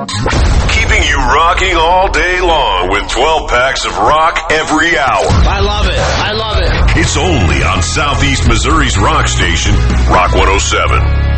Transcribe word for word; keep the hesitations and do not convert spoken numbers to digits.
Keeping you rocking all day long with twelve packs of rock every hour. I love it. I love it. It's only on Southeast Missouri's rock station, Rock one oh seven.